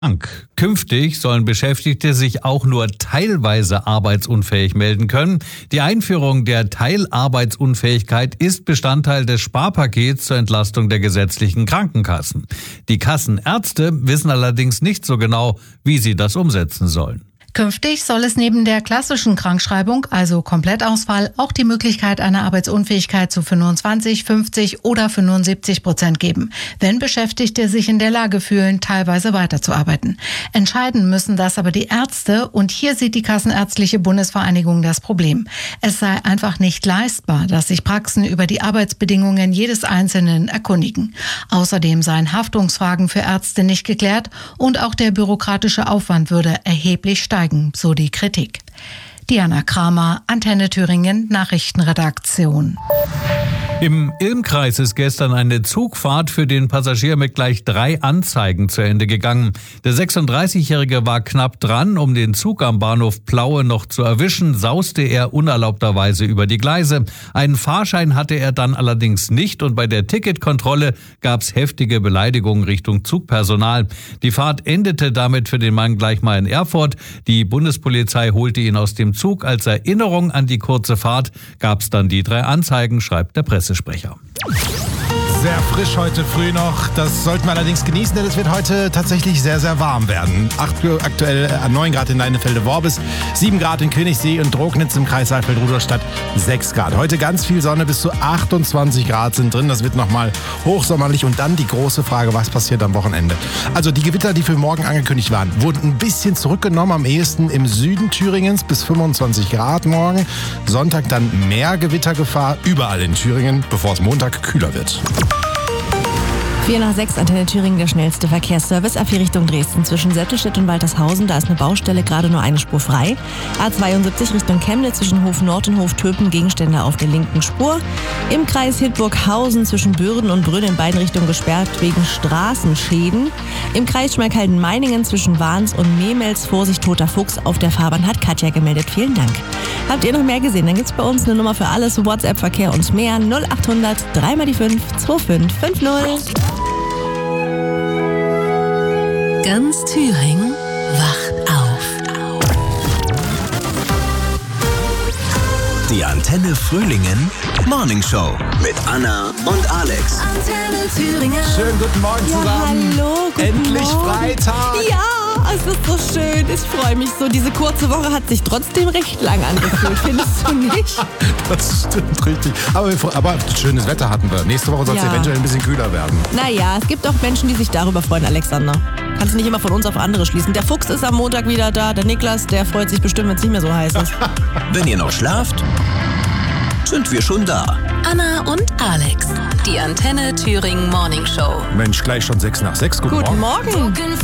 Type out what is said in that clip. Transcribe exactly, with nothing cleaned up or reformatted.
Dank. Künftig sollen Beschäftigte sich auch nur teilweise arbeitsunfähig melden können. Die Einführung der Teilarbeitsunfähigkeit ist Bestandteil des Sparpakets zur Entlastung der gesetzlichen Krankenkassen. Die Kassenärzte wissen allerdings nicht so genau, wie sie das umsetzen sollen. Künftig soll es neben der klassischen Krankschreibung, also Komplettausfall, auch die Möglichkeit einer Arbeitsunfähigkeit zu fünfundzwanzig, fünfzig oder fünfundsiebzig Prozent geben, wenn Beschäftigte sich in der Lage fühlen, teilweise weiterzuarbeiten. Entscheiden müssen das aber die Ärzte, und hier sieht die Kassenärztliche Bundesvereinigung das Problem. Es sei einfach nicht leistbar, dass sich Praxen über die Arbeitsbedingungen jedes Einzelnen erkundigen. Außerdem seien Haftungsfragen für Ärzte nicht geklärt und auch der bürokratische Aufwand würde erheblich steigen. So die Kritik. Diana Kramer, Antenne Thüringen, Nachrichtenredaktion. Im Ilm-Kreis ist gestern eine Zugfahrt für den Passagier mit gleich drei Anzeigen zu Ende gegangen. Der sechsunddreißigjährige war knapp dran, um den Zug am Bahnhof Plaue noch zu erwischen, sauste er unerlaubterweise über die Gleise. Einen Fahrschein hatte er dann allerdings nicht, und bei der Ticketkontrolle gab es heftige Beleidigungen Richtung Zugpersonal. Die Fahrt endete damit für den Mann gleich mal in Erfurt. Die Bundespolizei holte ihn aus dem Zug. Als Erinnerung an die kurze Fahrt gab es dann die drei Anzeigen, schreibt der Presse. Sprecher. Sehr frisch heute früh noch. Das sollten wir allerdings genießen, denn es wird heute tatsächlich sehr, sehr warm werden. Aktuell neun Grad in Leinefelde-Worbis, sieben Grad in Königssee und Drognitz im Kreis Saalfeld-Rudolstadt, sechs Grad. Heute ganz viel Sonne, bis zu achtundzwanzig Grad sind drin. Das wird nochmal hochsommerlich. Und dann die große Frage, was passiert am Wochenende? Also die Gewitter, die für morgen angekündigt waren, wurden ein bisschen zurückgenommen. Am ehesten im Süden Thüringens bis fünfundzwanzig Grad morgen. Sonntag dann mehr Gewittergefahr überall in Thüringen, bevor es Montag kühler wird. vier nach sechs, Antenne Thüringen, der schnellste Verkehrsservice. A vier Richtung Dresden zwischen Sättelstedt und Waltershausen. Da ist eine Baustelle, gerade nur eine Spur frei. A zweiundsiebzig Richtung Chemnitz zwischen Hof Nord und Hof Töpen, Gegenstände auf der linken Spur. Im Kreis Hildburghausen zwischen Bürden und Brünn in beiden Richtungen gesperrt wegen Straßenschäden. Im Kreis Schmalkalden-Meiningen zwischen Wahns und Memels, Vorsicht, toter Fuchs auf der Fahrbahn, hat Katja gemeldet. Vielen Dank. Habt ihr noch mehr gesehen? Dann gibt's bei uns eine Nummer für alles, WhatsApp, Verkehr und mehr. null achthundert, drei mal die fünf, zwei fünf fünf null. Ganz Thüringen wacht auf. Die Antenne Frühlingen Morning Show mit Anna und Alex. Antenne Thüringen. Schönen guten Morgen Ja, zusammen. hallo, guten Endlich Morgen. Freitag. Ja, es ist so schön. Ich freue mich so. Diese kurze Woche hat sich trotzdem recht lang angefühlt. Findest du nicht? Das stimmt richtig. Aber, wir, aber schönes Wetter hatten wir. Nächste Woche soll es Ja. eventuell ein bisschen kühler werden. Naja, es gibt auch Menschen, die sich darüber freuen, Alexander. Kannst nicht immer von uns auf andere schließen. Der Fuchs ist am Montag wieder da. Der Niklas, der freut sich bestimmt, wenn es nicht mehr so heiß ist. Wenn ihr noch schlaft, sind wir schon da. Anna und Alex. Die Antenne Thüringen Morning Show. Mensch, gleich schon sechs nach sechs. Guten, Guten Morgen. Morgen.